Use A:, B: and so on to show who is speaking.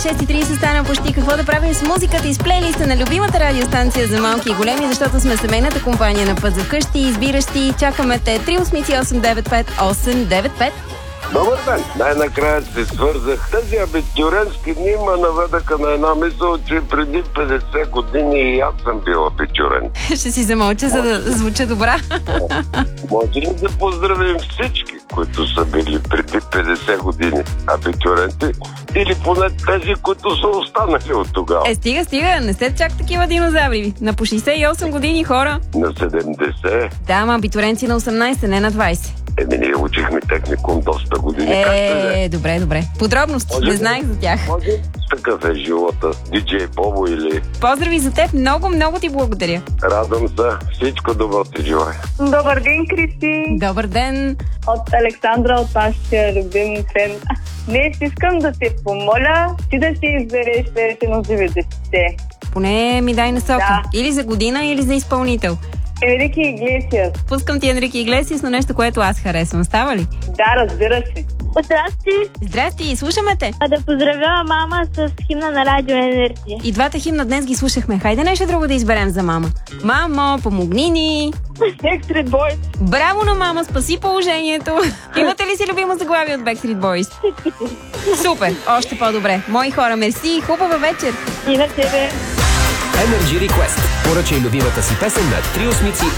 A: 6:30 стана почти. Какво да правим с музиката и с плейлиста на любимата радиостанция за малки и големи, защото сме семейната компания на Път за къщи, избиращи. Чакаме те 383-895-895.
B: Добър ден! Най-накрая се свързах. Тези абитюренски дни ме наведаха на една мисъл, че преди 50 години и аз съм бил абитюрен.
A: Ще си замълча, за да звуча добра.
B: Може ли да поздравим всички, които са били преди 50 години абитюренти, или поне тези, които са останали от тогава?
A: Стига, не сте чак такива динозаври. На по 68 години хора.
B: На 70.
A: Да, ама абитюренци на 18, не на 20.
B: Ние учихме техникум доста години.
A: Добре. Подробности, не знаех за тях.
B: Такъв е живота. Диджей Бобо или...
A: Поздрави за теб, много ти благодаря.
B: Радвам се. Всичко добро ти желая.
C: Добър ден, Кристи.
A: Добър ден.
C: От Александра, от нашия любим фен. Днес искам да те помоля ти да си избереш песен от 90-те.
A: Поне ми дай насока.
C: Да.
A: Или за година, или за изпълнител.
C: Енрике Иглесиас.
A: Пускам ти Енрике Иглесиас, но нещо, което аз харесвам. Става ли?
C: Да, разбира се.
A: Здрасти, слушаме те.
D: Да поздравя мама с химна на Радио Енергия.
A: И двата химна днес ги слушахме. Хайде нещо друго да изберем за мама. Мамо, помогни ни.
C: Backstreet Boys.
A: Браво на мама, спаси положението. Имате ли си любимо заглавие от Backstreet Boys? Супер, още по-добре. Мои хора, мерси, хубава вечер.
C: И на тебе.
E: Energy Request. Поръчай любимата си песен на 3